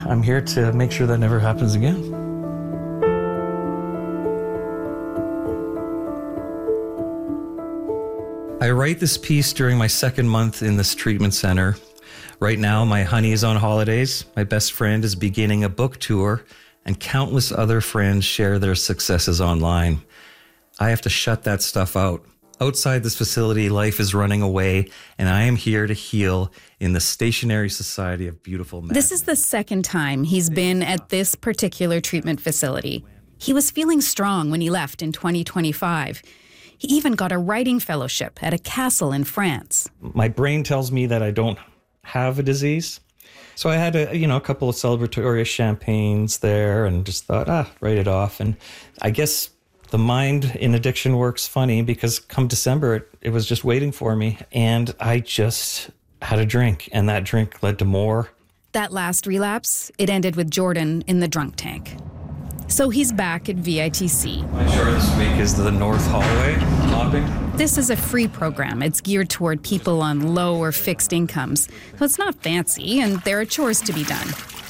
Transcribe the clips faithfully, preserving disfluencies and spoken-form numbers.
I'm here to make sure that never happens again. I write this piece during my second month in this treatment center. Right now, my honey is on holidays, my best friend is beginning a book tour, and countless other friends share their successes online. I have to shut that stuff out. Outside this facility, life is running away, and I am here to heal in the Stationary Society of Beautiful Madness. This is the second time he's been at this particular treatment facility. He was feeling strong when he left in twenty twenty-five. He even got a writing fellowship at a castle in France. My brain tells me that I don't have a disease. So I had a, you know, a couple of celebratory champagnes there and just thought, ah, write it off. And I guess the mind in addiction works funny because come December, it, it was just waiting for me. And I just had a drink, and that drink led to more. That last relapse, it ended with Jordan in the drunk tank. So he's back at V I T C. My chore this week is the North Hallway mopping. This is a free program. It's geared toward people on low or fixed incomes. So it's not fancy, and there are chores to be done.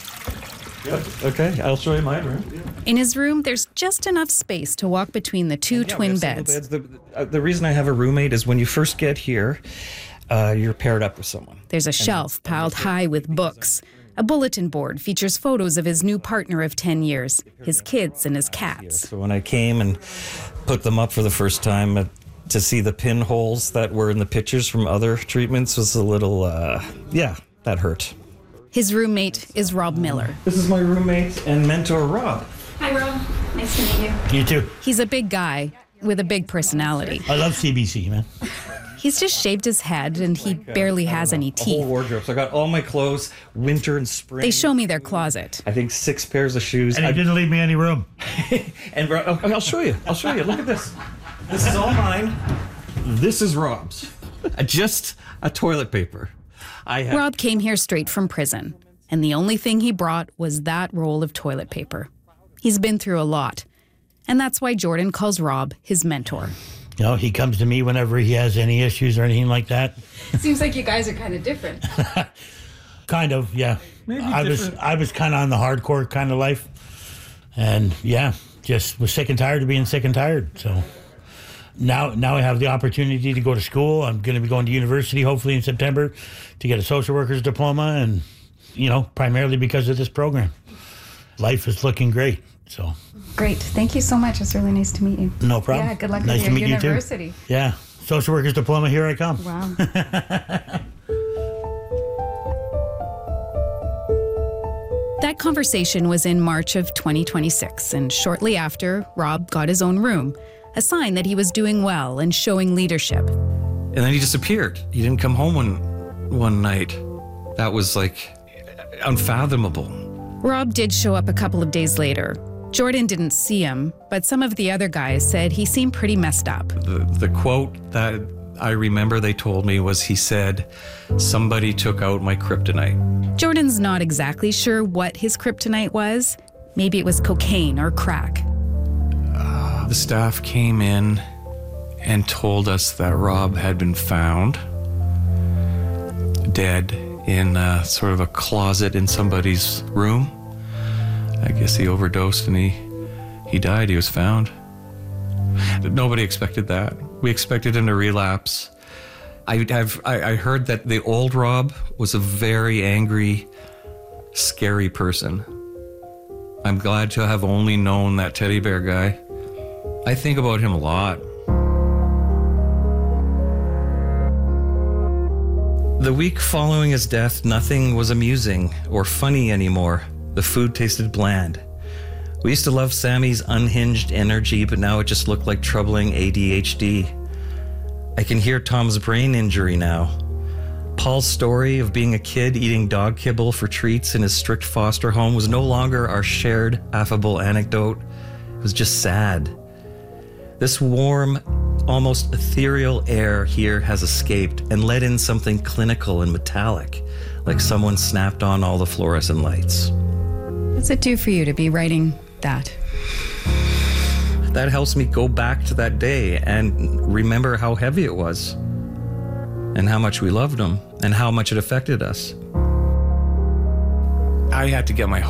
Yep. Okay, I'll show you my room. In his room, there's just enough space to walk between the two yeah, twin beds. beds. The, uh, the reason I have a roommate is when you first get here, uh, you're paired up with someone. There's a and shelf piled high with books. A bulletin board features photos of his new partner of ten years, his kids and his cats. So when I came and put them up for the first time, uh, to see the pinholes that were in the pictures from other treatments was a little, uh, yeah, that hurt. His roommate is Rob Miller. This is my roommate and mentor, Rob. Hi, Rob. Nice to meet you. You too. He's a big guy with a big personality. I love C B C, man. He's just shaved his head, and he barely has any teeth. A whole wardrobe. So I got all my clothes, winter and spring. They show me their closet. I think six pairs of shoes. And he I... didn't leave me any room. and oh, I'll show you. I'll show you. Look at this. This is all mine. This is Rob's. Just a toilet paper. I have... Rob came here straight from prison, and the only thing he brought was that roll of toilet paper. He's been through a lot, and that's why Jordan calls Rob his mentor. You know, he comes to me whenever he has any issues or anything like that. Seems like you guys are kind of different. Kind of, yeah. Maybe I different. was I was kind of on the hardcore kind of life. And yeah, just was sick and tired of being sick and tired. So now now I have the opportunity to go to school. I'm going to be going to university hopefully in September to get a social worker's diploma, and, you know, primarily because of this program. Life is looking great. So great. Thank you so much. It's really nice to meet you. No problem. Yeah, good luck nice with to your meet university. You too. Yeah. Social worker's diploma, here I come. Wow. That conversation was in March of twenty twenty-six, and shortly after, Rob got his own room, a sign that he was doing well and showing leadership. And then he disappeared. He didn't come home one, one night. That was like unfathomable. Rob did show up a couple of days later. Jordan didn't see him, but some of the other guys said he seemed pretty messed up. The, the quote that I remember they told me was, he said, "Somebody took out my kryptonite." Jordan's not exactly sure what his kryptonite was. Maybe it was cocaine or crack. Uh, the staff came in and told us that Rob had been found dead in uh, sort of a closet in somebody's room. I guess he overdosed and he he died. He was found. Nobody expected that. We expected him to relapse. I have I, I heard that the old Rob was a very angry, scary person. I'm glad to have only known that teddy bear guy. I think about him a lot. The week following his death, nothing was amusing or funny anymore. The food tasted bland. We used to love Sammy's unhinged energy, but now it just looked like troubling A D H D. I can hear Tom's brain injury now. Paul's story of being a kid eating dog kibble for treats in his strict foster home was no longer our shared, affable anecdote. It was just sad. This warm, almost ethereal air here has escaped and let in something clinical and metallic, like someone snapped on all the fluorescent lights. What's it do for you to be writing that? That helps me go back to that day and remember how heavy it was, and how much we loved him, and how much it affected us. I had to get my